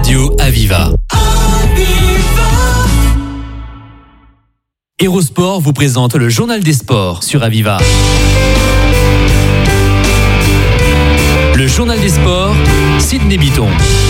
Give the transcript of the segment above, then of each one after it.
Radio Aviva. Hérosport vous présente le journal des sports sur Aviva. Le journal des sports, Sydney Bitton.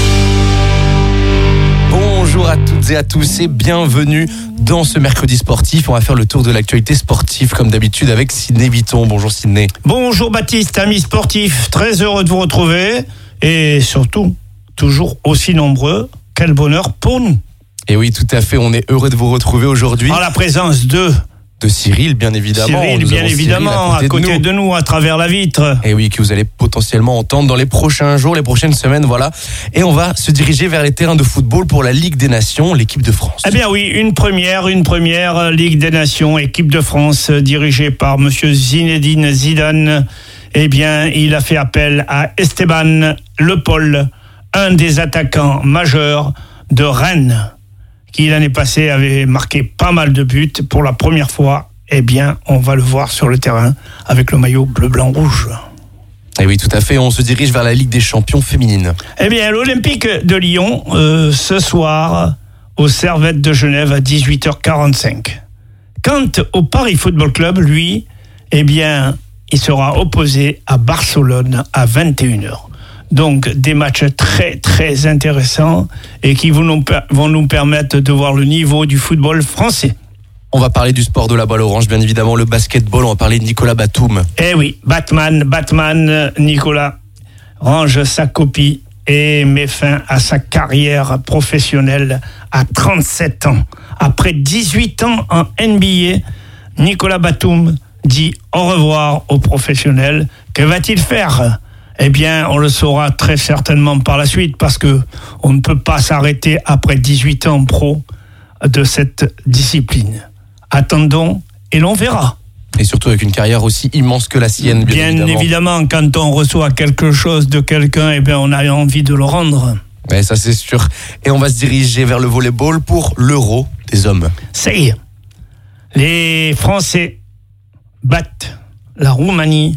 Bonjour à toutes et à tous et bienvenue dans ce mercredi sportif. On va faire le tour de l'actualité sportive comme d'habitude avec Sydney Bitton. Bonjour Sydney. Bonjour Baptiste, amis sportifs. Très heureux de vous retrouver et surtout, toujours aussi nombreux. Quel bonheur pour nous. Et oui, tout à fait, on est heureux de vous retrouver aujourd'hui. En la présence de Cyril, bien évidemment. Cyril, bien évidemment, à côté de nous, à travers la vitre. Et oui, que vous allez potentiellement entendre dans les prochains jours, les prochaines semaines, voilà. Et on va se diriger vers les terrains de football pour la Ligue des Nations, l'équipe de France. Eh bien oui, une première Ligue des Nations, équipe de France, dirigée par monsieur Zinedine Zidane. Eh bien, il a fait appel à Esteban Le Paul, un des attaquants majeurs de Rennes, qui l'année passée avait marqué pas mal de buts pour la première fois. Eh bien, on va le voir sur le terrain avec le maillot bleu, blanc, rouge. Et oui, tout à fait, on se dirige vers la Ligue des champions féminines. Eh bien, l'Olympique de Lyon, ce soir, au Servette de Genève à 18h45. Quant au Paris Football Club, lui, eh bien, il sera opposé à Barcelone à 21h. Donc, des matchs très, très intéressants et qui vont nous permettre de voir le niveau du football français. On va parler du sport de la balle orange, bien évidemment, le basketball. On va parler de Nicolas Batum. Eh oui, Batman, Nicolas range sa copie et met fin à sa carrière professionnelle à 37 ans. Après 18 ans en NBA, Nicolas Batum dit au revoir aux professionnels. Que va-t-il faire ? Eh bien, on le saura très certainement par la suite parce que on ne peut pas s'arrêter après 18 ans pro de cette discipline. Attendons et l'on verra. Et surtout avec une carrière aussi immense que la sienne, bien évidemment. Quand on reçoit quelque chose de quelqu'un, eh bien, on a envie de le rendre. Ouais, ça c'est sûr. Et on va se diriger vers le volleyball pour l'Euro des hommes. Ça y est. Les Français battent la Roumanie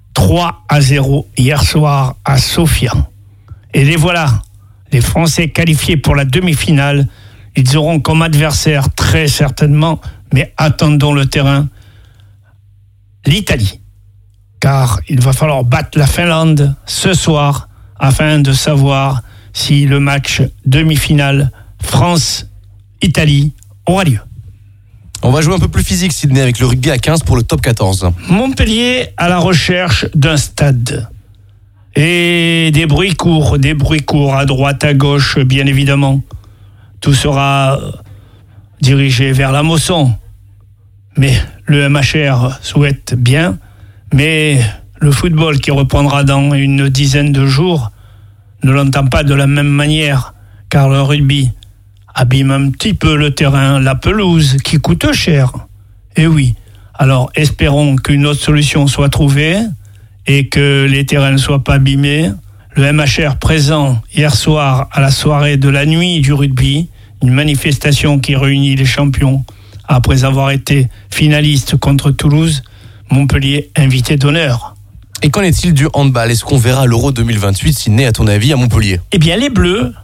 3-0 hier soir à Sofia. Et les voilà, les Français qualifiés pour la demi-finale. Ils auront comme adversaire très certainement, mais attendons le terrain, l'Italie. Car il va falloir battre la Finlande ce soir afin de savoir si le match demi-finale France-Italie aura lieu. On va jouer un peu plus physique, Sydney, avec le rugby à 15 pour le top 14. Montpellier à la recherche d'un stade. Et des bruits courts à droite, à gauche, bien évidemment. Tout sera dirigé vers la Mosson. Mais le MHR souhaite bien. Mais le football qui reprendra dans une dizaine de jours ne l'entend pas de la même manière. Car le rugby abîme un petit peu le terrain, la pelouse qui coûte cher. Et oui, alors espérons qu'une autre solution soit trouvée et que les terrains ne soient pas abîmés. Le MHR présent hier soir à la soirée de la nuit du rugby, une manifestation qui réunit les champions après avoir été finaliste contre Toulouse, Montpellier invité d'honneur. Et qu'en est-il du handball ? Est-ce qu'on verra l'Euro 2028, Sydney, à ton avis, à Montpellier ? Eh bien, les Bleus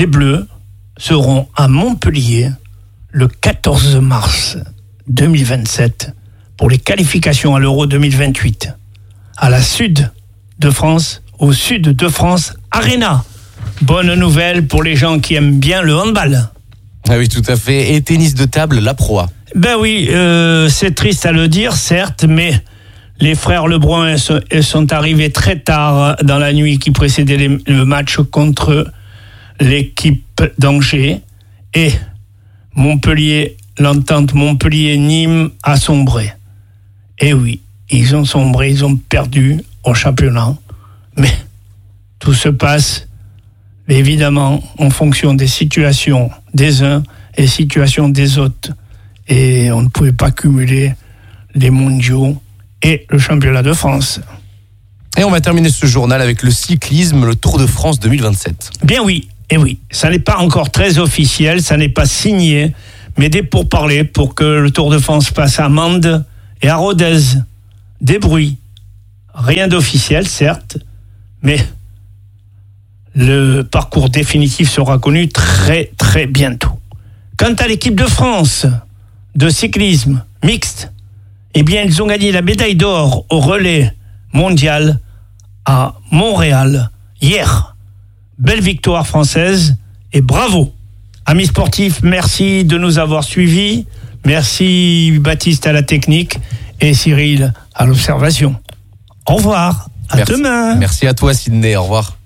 seront à Montpellier le 14 mars 2027 pour les qualifications à l'Euro 2028 à la Sud de France, au Sud de France Arena. Bonne nouvelle pour les gens qui aiment bien le handball. Ah oui, tout à fait. Et tennis de table, la Pro A. Ben oui, c'est triste à le dire, certes, mais les frères Lebrun sont arrivés très tard dans la nuit qui précédait le match contre l'équipe d'Angers et Montpellier, l'entente Montpellier-Nîmes a sombré. Et oui, ils ont sombré, ils ont perdu au championnat. Mais tout se passe évidemment en fonction des situations des uns et des situations des autres. Et on ne pouvait pas cumuler les mondiaux et le championnat de France. Et on va terminer ce journal avec le cyclisme, le Tour de France 2027. Bien oui. Et oui, ça n'est pas encore très officiel, ça n'est pas signé, mais des pourparlers pour que le Tour de France passe à Mende et à Rodez. Des bruits. Rien d'officiel, certes, mais Le parcours définitif sera connu très très bientôt. Quant à l'équipe de France de cyclisme mixte, eh bien ils ont gagné la médaille d'or au relais mondial à Montréal hier. Belle victoire française et bravo. Amis sportifs, merci de nous avoir suivis. Merci Baptiste à la technique et Cyril à l'observation. Au revoir, à demain. Merci à toi Sydney, au revoir.